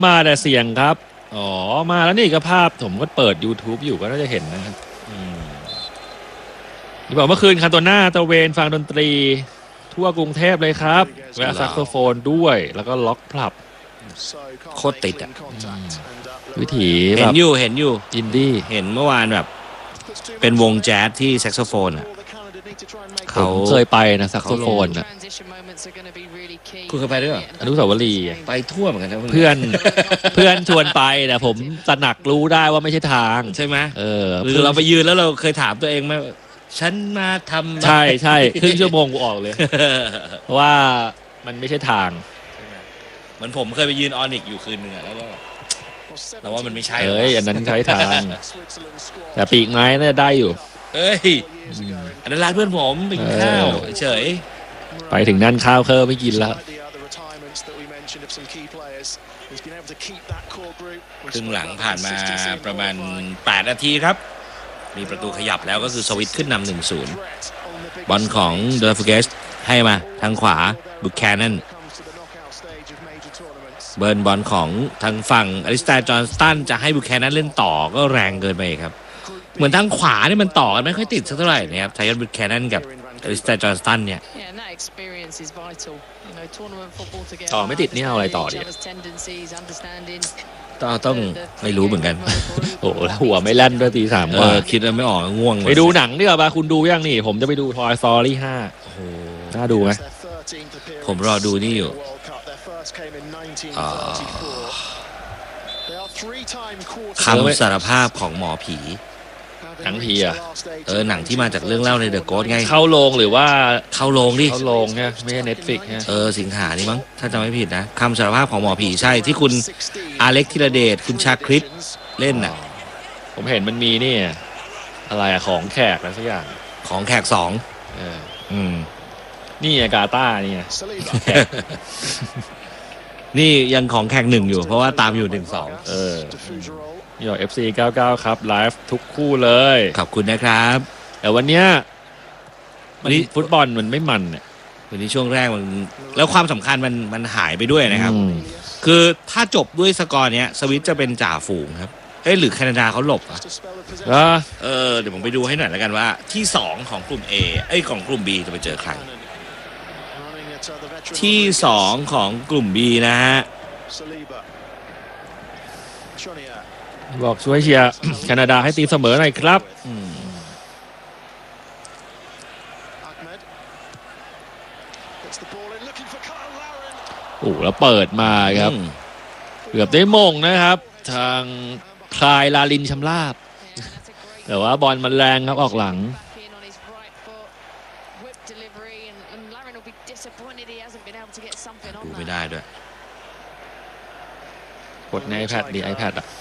มาแต่เสียงครับอ๋อมาแล้วนี่ก็ภาพผมก็เปิด YouTube อยู่ก็น่าจะเห็นนะครับที่บอกเมื่อคืนคาโตน่าตะเวนฟังดนตรีทั่วกรุงเทพเลยครับแวะแซกโซโฟนด้วยแล้วก็ล็อกพลับโคตรติดอ่ะวิถีเห็นอยู่อินดี้เห็นเมื่อวานแบบเป็นวงแจ๊สที่แซกโซโฟนอ่ะเขาเคยไปนะแซกโซโฟนอ่ะคุณเคยไปด้วยเหรออนุสาวรีย์ไปทั่วเหมือนกันนะเพื่อนชวนไปแต่ผมตระหนักรู้ได้ว่าไม่ใช่ทางใช่ไหมหรือเราไปยืนแล้วเราเคยถามตัวเองไหมฉันมาทำใช่ครึ่งชั่วโมงกูออกเลยเพราะว่ามันไม่ใช่ทางเหมือนผมเคยไปยืนออนิกอยู่คืนนึงแล้วก็เราว่ามันไม่ใช่อันนั้นใช้ทางแต่ปีกไม้น่าจะได้อยู่อันนั้นร้านเพื่อนผมไปกินข้าวเฉยไปถึงนั่นข้าวเคอไม่กินแล้วครึ่งหลังผ่านมาประมาณ8 นาทีครับมีประตูขยับแล้วก็คือสวิตขึ้นนำ 1-0 บอลของเดอร์ฟเกสให้มาทางขวาบุคแคนนันเบิร์นบอลของทางฝั่งอลิสตาจอห์นสตันจะให้บุคแคนนันเล่นต่อก็แรงเกินไปครับเหมือนทางขวานี่มันต่อกันไม่ค่อยติดสักเท่าไหร่นะครับไทยอนบุคแคนนันกับอลิสตาจอห์นสตันเนี่ยต่อไม่ติดนี่เอาอะไรต่อดีต้องไม่รู้เหมือนกันโอ้แล้วหัวไม่ลั่นด้วยตี3กว่าคิดแล้วไม่ออกง่วงไปดูหนังดีกว่าคุณดูยังนี่ผมจะไปดู Toy Story 5โอ้โหน่าดูไหมผมรอดูนี่อยู่คำสารภาพของหมอผีหนังผีอ่ะหนังที่มาจากเรื่องเล่าในเดอะโกสต์ไงเข้าโรงหรือว่าเข้าโรงดิเข้าโรงใช่ไม่ใช่ Netflix ใช่สิงหานี่มั้งถ้าจำไม่ผิดนะคำสารภาพของหมอผีใช่ที่คุณอาเล็กธีรเดชคุณชาคริตเล่นน่ะผมเห็นมันมีนี่อะไรอะของแขกอะไรสักอย่างของแขก2 นี่กาตาร์นี่นี่ยังของแขก1อยู่เพราะว่าตามอยู่1-2 นี่ FC 99ครับไลฟ์ทุกคู่เลยขอบคุณนะครับแต่วันนี้ฟุตบอลมันไม่มันเนี่ยวันนี้ช่วงแรกมันแล้วความสำคัญมันหายไปด้วยนะครับคือถ้าจบด้วยสกอร์เนี้ยสวิตจะเป็นจ่าฝูงครับหรือแคนาดาเขาหลบอ่ะเดี๋ยวผมไปดูให้หน่อยแล้วกันว่าที่2ของกลุ่ม A ของกลุ่ม B จะไปเจอใครที่2ของกลุ่ม B นะฮะบอกช่วยเชียร์แคนาดาให้ตีเสมอหน่อยครับแล้วเปิดมาครับเกือบได้มงนะครับทางคลายลาลินชำราบแต่ว่าบอลมันแรงครับออกหลังดูไม่ได้ด้วยกดใน iPad ดี iPad อ่ะ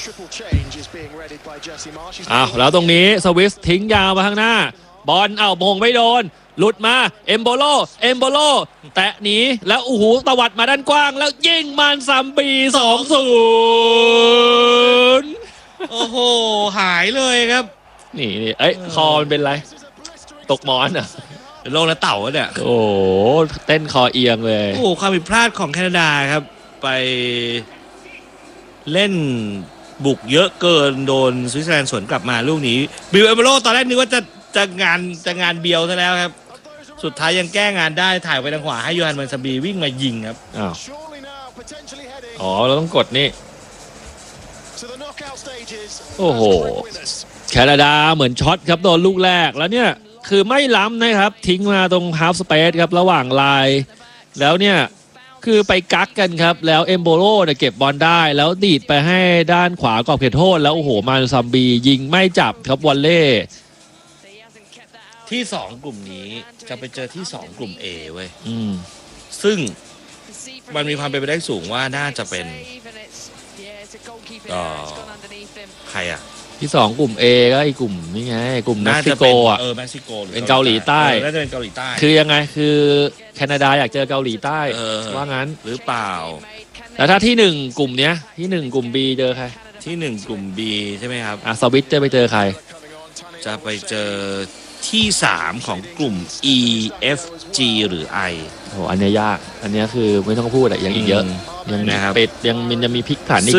แล้วตรงนี้สวิสทิ้งยาวมาข้างหน้าบอลมงไม่โดนหลุดมาเอมโบโลแตะหนีแล้วตวัดมาด้านกว้างแล้วยิงมันซัมบี2-0 โอ้โหหายเลยครับนี่คอมันเป็นไรตกหมอนอ่ะโลงแล้วเต่าเนี่ยเต้นคอเอียงเลยความผิดพลาดของแคนาดาครับไปเล่นบุกเยอะเกินโดนสวิตเซอร์แลนด์สวนกลับมาลูกนี้บิลเอมโบโลตอนแรกนึกว่าจะงานเบียวซะแล้วครับสุดท้ายยังแก้งานได้ถ่ายไปทางขวาให้ยูฮันเมอร์ซาบีวิ่งมายิงครับเราต้องกดนี่โอ้โหแคนาดาเหมือนช็อตครับโดนลูกแรกแล้วเนี่ยคือไม่ล้ำนะครับทิ้งมาตรงฮาล์ฟสเปซครับระหว่างลายแล้วเนี่ยคือไปกักกันครับแล้วเอมโบโลเนี่ยเก็บบอลได้แล้วดีดไปให้ด้านขวากรอบเขตโทษแล้วมาซัมบียิงไม่จับครับวอลเล่ที่2กลุ่มนี้จะไปเจอที่2กลุ่ม A เว้ยซึ่งมันมีความเป็นไปได้สูงว่าน่าจะเป็นใครที่2กลุ่ม A ก็อีกกลุ่มนี่ไงกลุ่มเม็กซิโกเม็กซิโกเป็นเกาหลีใต้น่าจะเป็นเกาหลีใต้คือยังไงคือแคนาดาอยากเจอเกาหลีใต้ว่างั้นหรือเปล่าแล้วถ้าที่1กลุ่มเนี้ยที่1กลุ่ม B เจอใครที่1กลุ่ม B ใช่ไหมครับสวิตจะไปเจอใครจะไปเจอที่ 3 ของกลุ่ม E F G หรือ I โอ้อันเนี้ยยากอันเนี้ยคือไม่ต้องพูดอะยังอีกเยอะยังนะครับเป็ดยังมันจะมีพลิกผันอีก